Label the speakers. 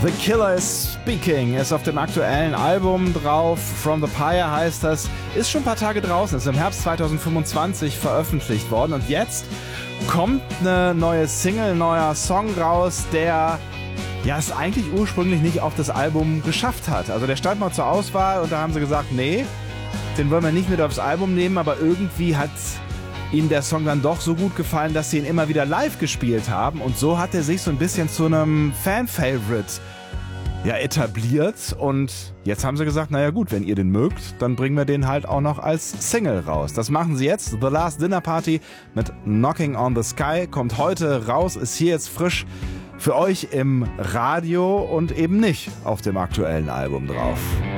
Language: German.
Speaker 1: The Killer is Speaking ist auf dem aktuellen Album drauf. From the Pyre heißt das. Ist schon ein paar Tage draußen, ist im Herbst 2025 veröffentlicht worden. Und jetzt kommt eine neue Single, neuer Song raus, der es eigentlich ursprünglich nicht auf das Album geschafft hat. Also der stand mal zur Auswahl und da haben sie gesagt, nee, den wollen wir nicht mit aufs Album nehmen, aber irgendwie hat ihnen der Song dann doch so gut gefallen, dass sie ihn immer wieder live gespielt haben und so hat er sich so ein bisschen zu einem Fan-Favorite etabliert und jetzt haben sie gesagt, naja gut, wenn ihr den mögt, dann bringen wir den halt auch noch als Single raus. Das machen sie jetzt. The Last Dinner Party mit Knocking on the Sky kommt heute raus, ist hier jetzt frisch für euch im Radio und eben nicht auf dem aktuellen Album drauf.